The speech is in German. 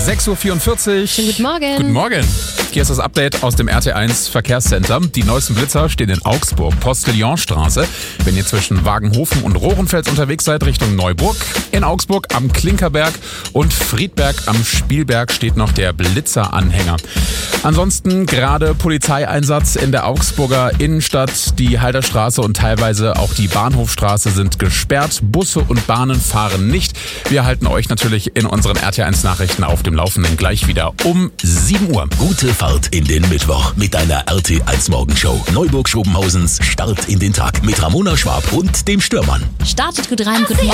6.44 Uhr. Schönen guten Morgen. Guten Morgen. Hier ist das Update aus dem RT1 Verkehrscenter. Die neuesten Blitzer stehen in Augsburg, Postillonstraße. Wenn ihr zwischen Wagenhofen und Rohrenfels unterwegs seid, Richtung Neuburg. In Augsburg am Klinkerberg und Friedberg am Spielberg steht noch der Blitzeranhänger. Ansonsten gerade Polizeieinsatz in der Augsburger Innenstadt. Die Halderstraße und teilweise auch die Bahnhofstraße sind gesperrt. Busse und Bahnen fahren nicht. Wir halten euch natürlich in unseren RT1 Nachrichten auf dem Laufenden gleich wieder um 7 Uhr. Gute Fahrt in den Mittwoch mit deiner RT1 Morgenshow. Neuburg-Schobenhausens Start in den Tag mit Ramona Schwab und dem Stürmann. Startet gut rein, guten Morgen.